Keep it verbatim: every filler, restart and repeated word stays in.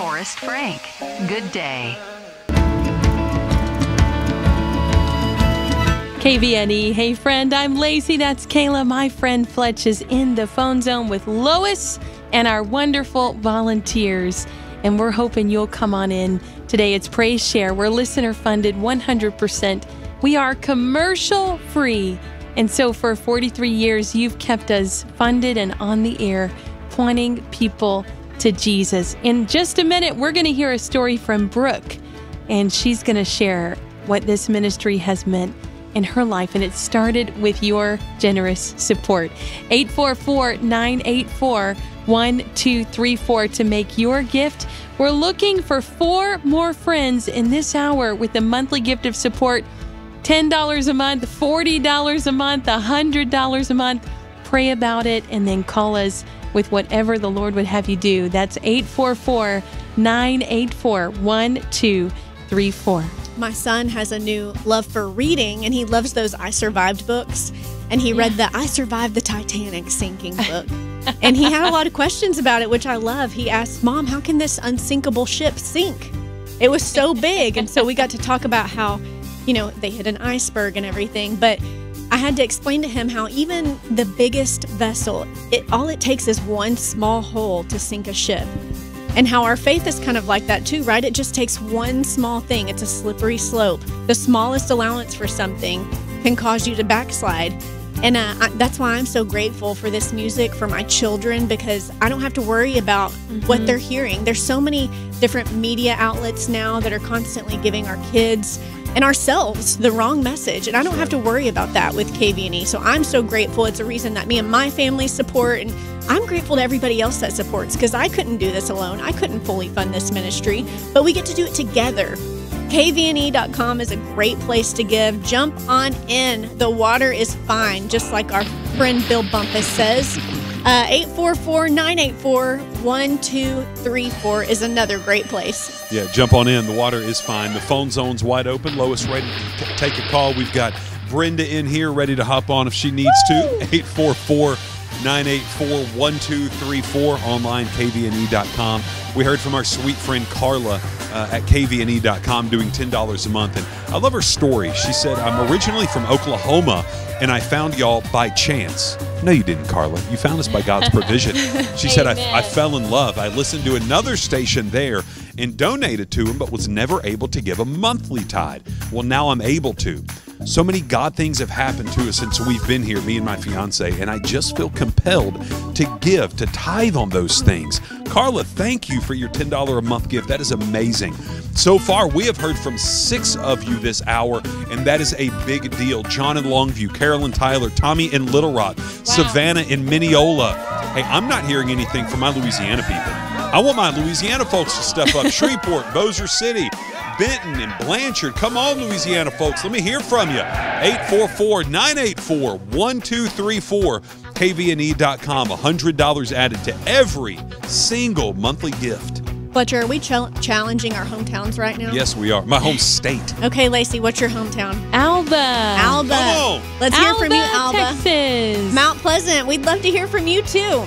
Forrest Frank. Good day. K V N E. Hey, friend, I'm Lacey. That's Kayla. My friend Fletch is in the phone zone with Lois and our wonderful volunteers. And we're hoping you'll come on in today. It's Praise Share. We're listener funded one hundred percent. We are commercial free. And so for forty-three years, you've kept us funded and on the air, pointing people to Jesus. In just a minute, we're going to hear a story from Brooke, and she's going to share what this ministry has meant in her life, and it started with your generous support. eight four four, nine eight four, one two three four to make your gift. We're looking for four more friends in this hour with the monthly gift of support. ten dollars a month, forty dollars a month, one hundred dollars a month. Pray about it and then call us with whatever the Lord would have you do. That's eight four four, nine eight four, one two three four. My son has a new love for reading, and he loves those I Survived books. And he yeah. read the I Survived the Titanic sinking book. And he had a lot of questions about it, which I love. He asked, Mom, how can this unsinkable ship sink? It was so big. And so we got to talk about how, you know, they hit an iceberg and everything. But I had to explain to him how even the biggest vessel, it all it takes is one small hole to sink a ship. And how our faith is kind of like that too, right? It just takes one small thing. It's a slippery slope. The smallest allowance for something can cause you to backslide. And uh, I, that's why I'm so grateful for this music for my children, because I don't have to worry about mm-hmm. what they're hearing. There's so many different media outlets now that are constantly giving our kids and ourselves the wrong message. And I don't have to worry about that with K V N E. So I'm so grateful. It's a reason that me and my family support. And I'm grateful to everybody else that supports, because I couldn't do this alone. I couldn't fully fund this ministry, but we get to do it together. K V N E dot com is a great place to give. Jump on in. The water is fine, just like our friend Bill Bumpus says. Uh, eight four four, nine eight four, one two three four is another great place. Yeah, jump on in. The water is fine. The phone zone's wide open. Lois ready to t- take a call. We've got Brenda in here ready to hop on if she needs to. eight four four, nine eight four, one two three four. Online, K V N E dot com. We heard from our sweet friend Carla uh, at K V N E dot com doing ten dollars a month. And I love her story. She said, I'm originally from Oklahoma, and I found y'all by chance. No, you didn't, Carla. You found us by God's provision. She said, I, I fell in love. I listened to another station there and donated to him, but was never able to give a monthly tithe. Well, now I'm able to. So many God things have happened to us since we've been here, me and my fiance, and I just feel compelled to give, to tithe on those things. Carla, thank you for your ten dollars a month gift. That is amazing. So far, we have heard from six of you this hour, and that is a big deal. John in Longview, Carolyn Tyler, Tommy in Little Rock, wow. Savannah in Mineola. Hey, I'm not hearing anything from my Louisiana people. I want my Louisiana folks to step up. Shreveport, Bossier City, Benton, and Blanchard. Come on, Louisiana folks. Let me hear from you. eight four four, nine eight four, one two three four. K V N E dot com. one hundred dollars added to every single monthly gift. Fletcher, are we ch- challenging our hometowns right now? Yes, we are. My home state. Okay, Lacey, what's your hometown? Alba. Alba. Come on. Let's hear Alba, from you, Alba. Texas. Mount Pleasant. We'd love to hear from you, too.